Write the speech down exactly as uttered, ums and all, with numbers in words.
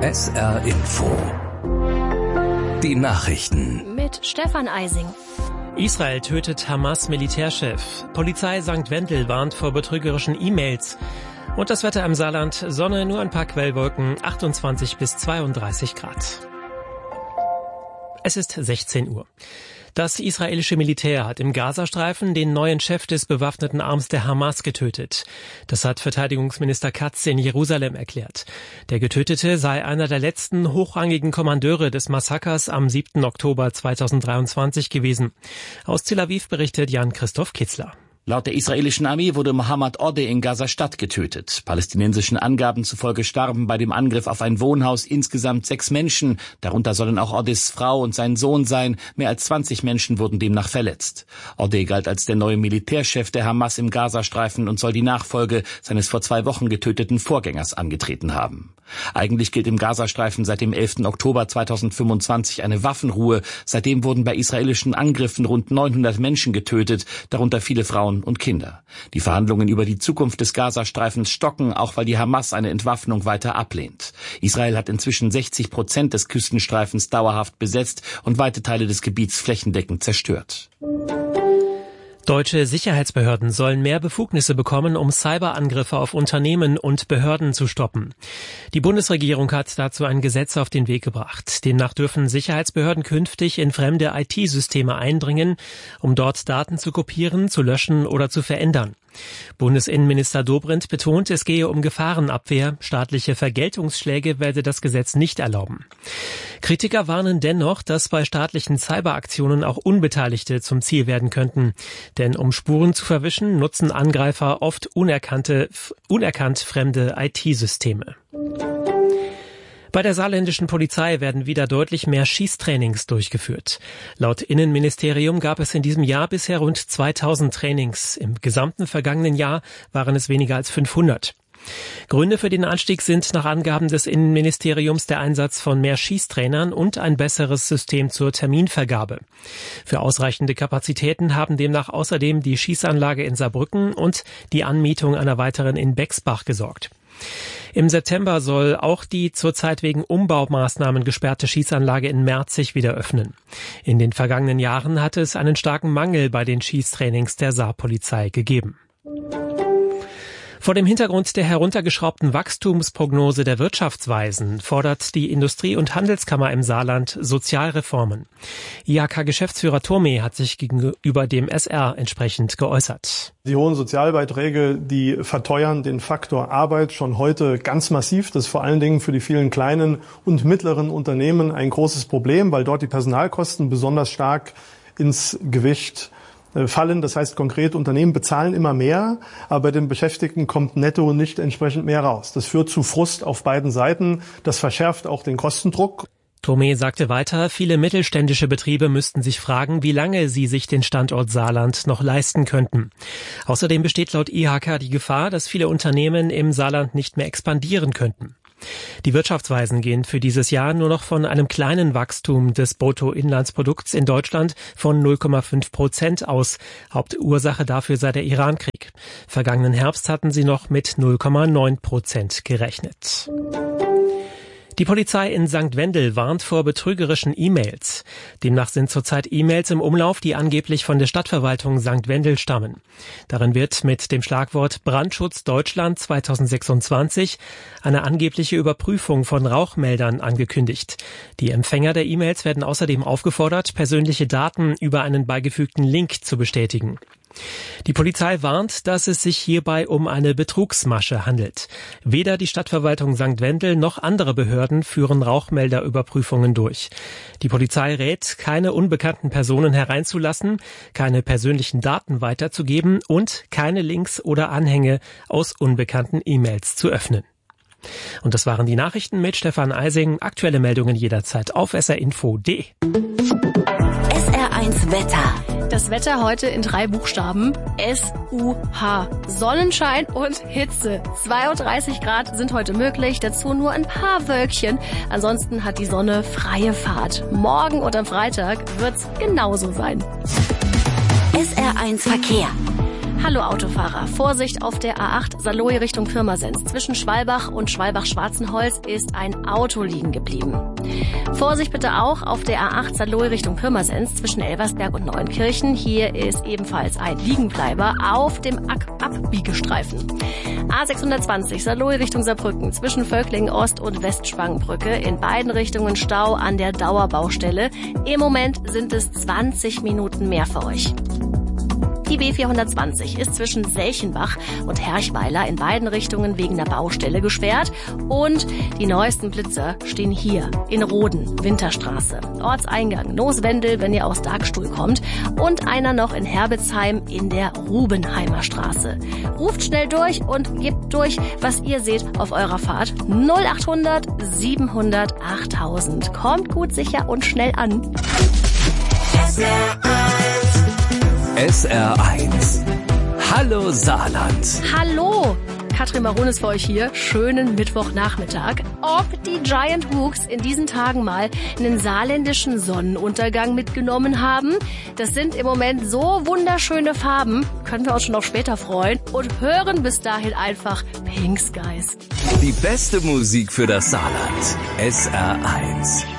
S R Info. Die Nachrichten. Mit Stefan Eising. Israel tötet Hamas-Militärchef. Polizei Sankt Wendel warnt vor betrügerischen E-Mails. Und das Wetter im Saarland, Sonne, nur ein paar Quellwolken, achtundzwanzig bis zweiunddreißig Grad. Es ist sechzehn Uhr. Das israelische Militär hat im Gazastreifen den neuen Chef des bewaffneten Arms der Hamas getötet. Das hat Verteidigungsminister Katz in Jerusalem erklärt. Der Getötete sei einer der letzten hochrangigen Kommandeure des Massakers am siebten Oktober zweitausenddreiundzwanzig gewesen. Aus Tel Aviv berichtet Jan-Christoph Kitzler. Laut der israelischen Armee wurde Mohammed Odeh in Gaza-Stadt getötet. Palästinensischen Angaben zufolge starben bei dem Angriff auf ein Wohnhaus insgesamt sechs Menschen. Darunter sollen auch Odehs Frau und sein Sohn sein. Mehr als zwanzig Menschen wurden demnach verletzt. Odeh galt als der neue Militärchef der Hamas im Gazastreifen und soll die Nachfolge seines vor zwei Wochen getöteten Vorgängers angetreten haben. Eigentlich gilt im Gazastreifen seit dem elften Oktober zweitausendfünfundzwanzig eine Waffenruhe. Seitdem wurden bei israelischen Angriffen rund neunhundert Menschen getötet, darunter viele Frauen und Kinder. Die Verhandlungen über die Zukunft des Gazastreifens stocken, auch weil die Hamas eine Entwaffnung weiter ablehnt. Israel hat inzwischen sechzig Prozent des Küstenstreifens dauerhaft besetzt und weite Teile des Gebiets flächendeckend zerstört. Deutsche Sicherheitsbehörden sollen mehr Befugnisse bekommen, um Cyberangriffe auf Unternehmen und Behörden zu stoppen. Die Bundesregierung hat dazu ein Gesetz auf den Weg gebracht. Demnach dürfen Sicherheitsbehörden künftig in fremde I T-Systeme eindringen, um dort Daten zu kopieren, zu löschen oder zu verändern. Bundesinnenminister Dobrindt betont, es gehe um Gefahrenabwehr. Staatliche Vergeltungsschläge werde das Gesetz nicht erlauben. Kritiker warnen dennoch, dass bei staatlichen Cyberaktionen auch Unbeteiligte zum Ziel werden könnten. Denn um Spuren zu verwischen, nutzen Angreifer oft unerkannte, unerkannt fremde I T-Systeme. Bei der saarländischen Polizei werden wieder deutlich mehr Schießtrainings durchgeführt. Laut Innenministerium gab es in diesem Jahr bisher rund zweitausend Trainings. Im gesamten vergangenen Jahr waren es weniger als fünfhundert. Gründe für den Anstieg sind nach Angaben des Innenministeriums der Einsatz von mehr Schießtrainern und ein besseres System zur Terminvergabe. Für ausreichende Kapazitäten haben demnach außerdem die Schießanlage in Saarbrücken und die Anmietung einer weiteren in Bexbach gesorgt. Im September soll auch die zurzeit wegen Umbaumaßnahmen gesperrte Schießanlage in Merzig wieder öffnen. In den vergangenen Jahren hatte es einen starken Mangel bei den Schießtrainings der Saarpolizei gegeben. Vor dem Hintergrund der heruntergeschraubten Wachstumsprognose der Wirtschaftsweisen fordert die Industrie- und Handelskammer im Saarland Sozialreformen. I H K-Geschäftsführer Thome hat sich gegenüber dem S R entsprechend geäußert. Die hohen Sozialbeiträge, die verteuern den Faktor Arbeit schon heute ganz massiv. Das ist vor allen Dingen für die vielen kleinen und mittleren Unternehmen ein großes Problem, weil dort die Personalkosten besonders stark ins Gewicht fallen. Das heißt konkret, Unternehmen bezahlen immer mehr, aber bei den Beschäftigten kommt netto nicht entsprechend mehr raus. Das führt zu Frust auf beiden Seiten. Das verschärft auch den Kostendruck. Thome sagte weiter, viele mittelständische Betriebe müssten sich fragen, wie lange sie sich den Standort Saarland noch leisten könnten. Außerdem besteht laut I H K die Gefahr, dass viele Unternehmen im Saarland nicht mehr expandieren könnten. Die Wirtschaftsweisen gehen für dieses Jahr nur noch von einem kleinen Wachstum des Bruttoinlandsprodukts in Deutschland von null Komma fünf Prozent aus. Hauptursache dafür sei der Irankrieg. Vergangenen Herbst hatten sie noch mit null Komma neun Prozent gerechnet. Die Polizei in Sankt Wendel warnt vor betrügerischen E-Mails. Demnach sind zurzeit E-Mails im Umlauf, die angeblich von der Stadtverwaltung Sankt Wendel stammen. Darin wird mit dem Schlagwort Brandschutz Deutschland zweitausendsechsundzwanzig eine angebliche Überprüfung von Rauchmeldern angekündigt. Die Empfänger der E-Mails werden außerdem aufgefordert, persönliche Daten über einen beigefügten Link zu bestätigen. Die Polizei warnt, dass es sich hierbei um eine Betrugsmasche handelt. Weder die Stadtverwaltung Sankt Wendel noch andere Behörden führen Rauchmelderüberprüfungen durch. Die Polizei rät, keine unbekannten Personen hereinzulassen, keine persönlichen Daten weiterzugeben und keine Links oder Anhänge aus unbekannten E-Mails zu öffnen. Und das waren die Nachrichten mit Stefan Eising. Aktuelle Meldungen jederzeit auf s r info punkt d e. S R eins Wetter. Das Wetter heute in drei Buchstaben. S U H. Sonnenschein und Hitze. zweiunddreißig Grad sind heute möglich, dazu nur ein paar Wölkchen. Ansonsten hat die Sonne freie Fahrt. Morgen und am Freitag wird's genauso sein. S R eins Verkehr. Hallo Autofahrer, Vorsicht auf der A acht Saarlouis Richtung Pirmasens. Zwischen Schwalbach und Schwalbach-Schwarzenholz ist ein Auto liegen geblieben. Vorsicht bitte auch auf der A acht Saarlouis Richtung Pirmasens zwischen Elversberg und Neuenkirchen. Hier ist ebenfalls ein Liegenbleiber auf dem Abbiegestreifen. A sechshundertzwanzig Saarlouis Richtung Saarbrücken zwischen Völklingen Ost und Westspangenbrücke. In beiden Richtungen Stau an der Dauerbaustelle. Im Moment sind es zwanzig Minuten mehr für euch. Die B vierhundertzwanzig ist zwischen Selchenbach und Herchweiler in beiden Richtungen wegen der Baustelle gesperrt. Und die neuesten Blitzer stehen hier in Roden, Winterstraße. Ortseingang Nooswendel, wenn ihr aus Darkstuhl kommt. Und einer noch in Herbitzheim in der Rubenheimer Straße. Ruft schnell durch und gebt durch, was ihr seht auf eurer Fahrt. null achthundert siebenhundert achttausend. Kommt gut, sicher und schnell an. S R eins. Hallo Saarland. Hallo. Katrin Maron ist für euch hier. Schönen Mittwochnachmittag. Ob die Giant Hooks in diesen Tagen mal einen saarländischen Sonnenuntergang mitgenommen haben, das sind im Moment so wunderschöne Farben, können wir uns schon auf später freuen und hören bis dahin einfach Pink Skies. Die beste Musik für das Saarland. S R eins.